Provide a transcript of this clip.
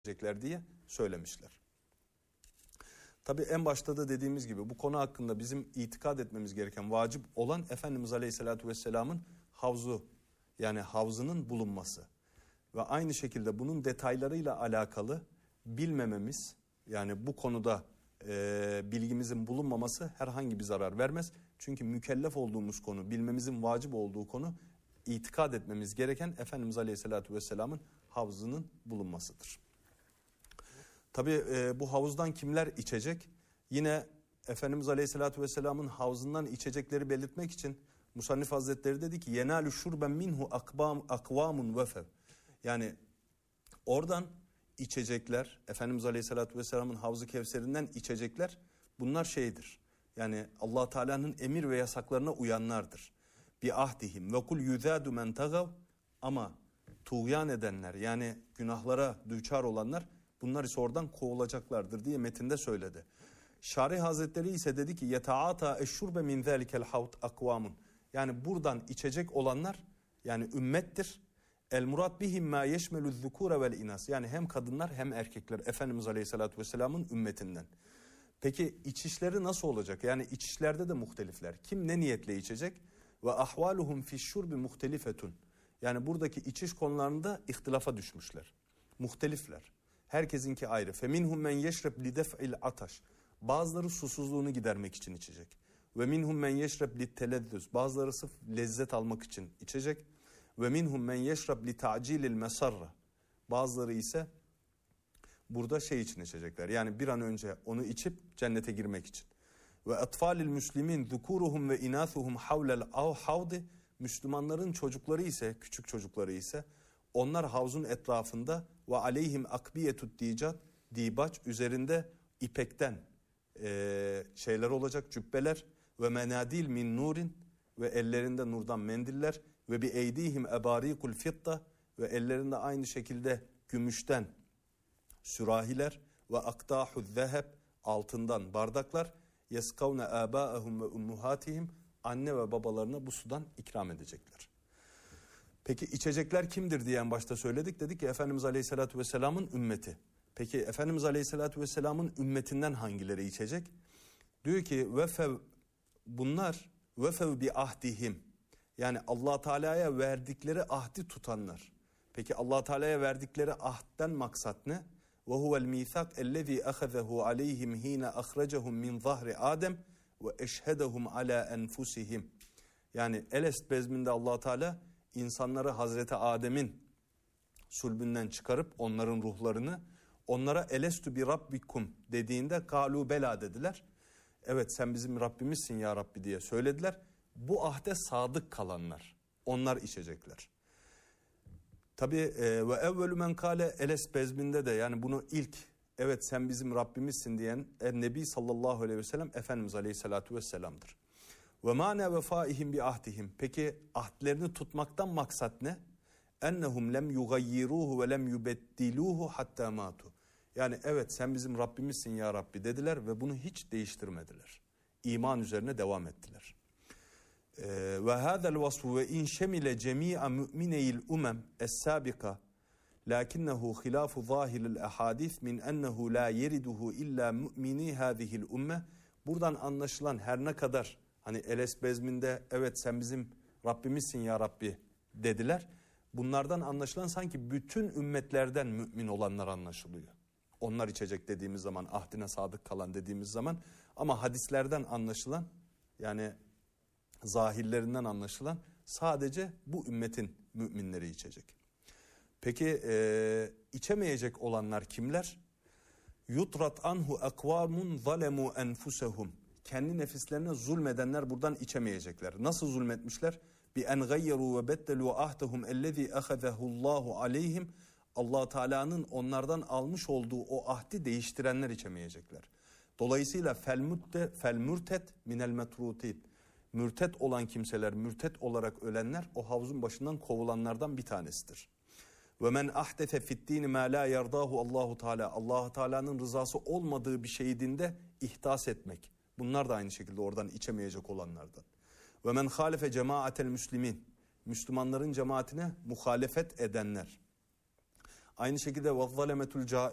diye söylemişler. Tabi en başta da dediğimiz gibi bu konu hakkında bizim itikad etmemiz gereken, vacip olan Efendimiz Aleyhisselatü Vesselam'ın havzu, yani havzının bulunması. Ve aynı şekilde bunun detaylarıyla alakalı bilmememiz, yani bu konuda bilgimizin bulunmaması herhangi bir zarar vermez. Çünkü mükellef olduğumuz konu, bilmemizin vacip olduğu konu, itikad etmemiz gereken Efendimiz Aleyhisselatü Vesselam'ın havzının bulunmasıdır. Tabi bu havuzdan kimler içecek? Yine Efendimiz Aleyhisselatü Vesselam'ın havzından içecekleri belirtmek için Musannif Hazretleri dedi ki yenâlü şurben minhu akvamun vefev. Yani oradan içecekler, Efendimiz Aleyhisselatü Vesselam'ın havzu Kevser'inden içecekler, bunlar şeydir. Yani Allah Teala'nın emir ve yasaklarına uyanlardır. Bi ahdihim ve kul yuzadu men tagav, ama tuğyan edenler, yani günahlara düçar olanlar, bunlar ise oradan kovulacaklardır diye metinde söyledi. Şarih Hazretleri ise dedi ki yetaata eşşurbe min zalikel havd akvamun. Yani buradan içecek olanlar yani ümmettir. El murat bihim ma yeşmelü zukure vel inas. Yani hem kadınlar hem erkekler Efendimiz Aleyhisselatü Vesselam'ın ümmetinden. Peki içişleri nasıl olacak? Yani içişlerde de muhtelifler. Kim ne niyetle içecek? Ve ahvaluhum fi'şşurbi muhtelifetun. Yani buradaki içiş konularında ihtilafa düşmüşler. Muhtelifler. Herkesinki ayrı. Feminhum men yeşreb lidef'il ataş. Bazıları susuzluğunu gidermek için içecek. Ve minhum men yeşreb litelezzüz. Bazıları sırf lezzet almak için içecek. Ve minhum men yeşreb li ta'cilil mesarra. Bazıları ise burada şey için içecekler. Yani bir an önce onu içip cennete girmek için. Ve atfalil müslimin zukuruhum ve inathuhum havlel havdi. Müslümanların çocukları ise, küçük çocukları ise, onlar havzun etrafında ve aleyhim akbiyetut dibaç, üzerinde ipekten şeyler olacak, cübbeler ve menadil min nurin, ve ellerinde nurdan mendiller, ve bi eydihim ebarikul fitta, ve ellerinde aynı şekilde gümüşten sürahiler, ve aktahu zeheb, altından bardaklar, yeskavne abaahum ve ummuhatihim, anne ve babalarına bu sudan ikram edecekler. Peki içecekler kimdir diye en başta söyledik. Dedik ki Efendimiz Aleyhisselatü Vesselam'ın ümmeti. Peki Efendimiz Aleyhisselatü Vesselam'ın ümmetinden hangileri içecek? Diyor ki vefev, bunlar vefev bi ahdihim. Yani Allah Teala'ya verdikleri ahdi tutanlar. Peki Allah Teala'ya verdikleri ahdden maksat ne? Ve huvel mithaq ellezî ahazehu aleyhim hîne ahracehum min zahri Adem ve eşhedehum ala enfusihim. Yani Elest bezminde Allah Teala insanları Hazreti Adem'in sulbünden çıkarıp onların ruhlarını onlara elestu bi rabbikum dediğinde kalu bela dediler. Evet sen bizim Rabbimizsin ya Rabbi diye söylediler. Bu ahde sadık kalanlar, onlar içecekler. Tabi ve evvelü men kâle Eles bezminde de, yani bunu ilk evet sen bizim Rabbimizsin diyen Nebi sallallahu aleyhi ve sellem Efendimiz Aleyhisselatü Vesselam'dır. Ve mâne vefaihim bi ahdihim. Peki ahdlerini tutmaktan maksat ne? Ennehum lem yugayyiruhu ve lem yubeddiluhu hatta matu. Yani evet sen bizim Rabbimizsin ya Rabbi dediler ve bunu hiç değiştirmediler. İman üzerine devam ettiler. Ve hâzel vasfu ve in şemile cemî'a mü'mineyil umem es-sâbika lakinnehu hilâfu zâhiril ahadîth min ennehu la yeriduhu illa mü'mini hâzihil umme. Buradan anlaşılan her ne kadar hani Eles bezminde evet sen bizim Rabbimizsin ya Rabbi dediler. Bunlardan anlaşılan sanki bütün ümmetlerden mümin olanlar anlaşılıyor. Onlar içecek dediğimiz zaman, ahdine sadık kalan dediğimiz zaman, ama hadislerden anlaşılan, yani zahirlerinden anlaşılan sadece bu ümmetin müminleri içecek. Peki içemeyecek olanlar kimler? Yutrat anhu akvamun zalemu enfusehum. Kendi nefislerine zulmedenler buradan içemeyecekler. Nasıl zulmetmişler? Bi en gayyeru ve beddelu ahdehum ellezî ahazehullahu aleyhim. Allah Teala'nın onlardan almış olduğu o ahdi değiştirenler içemeyecekler. Dolayısıyla fel mürtet minel metrutin. Mürtet olan kimseler, mürtet olarak ölenler o havuzun başından kovulanlardan bir tanesidir. Ve men ahdete fi'd-dîn mâ lâ yerdâhu Allahu Teala. Allah Teala'nın rızası olmadığı bir şeyi dinde ihdas etmek. Bunlar da aynı şekilde oradan içemeyecek olanlardan. Ve men hâlefe cemaatel müslimin. Müslümanların cemaatine muhalefet edenler. Aynı şekilde